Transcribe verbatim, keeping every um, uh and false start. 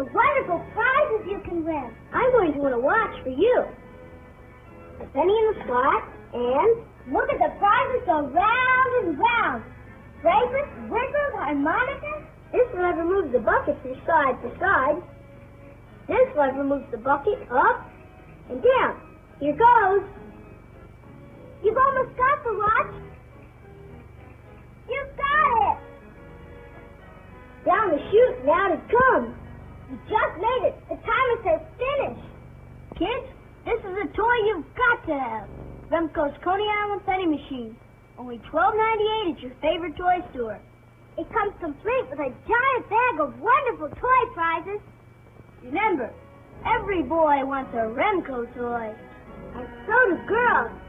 the wonderful prizes you can win. I'm going to win a watch for you. A penny in the slot, and look at the prizes go round and round. Bracelets, whistles, harmonicas. This lever moves the bucket from side to side. This lever moves the bucket up and down. Here goes. You've almost got the watch. You've got it. Down the chute and out it comes. You just made it. The timer says finish. Kids, this is a toy you've got to have. Remco's Coney Island Penny Machine. Only twelve ninety-eight at your favorite toy store. It comes complete with a giant bag of wonderful toy prizes. Remember, every boy wants a Remco toy. And so do girls.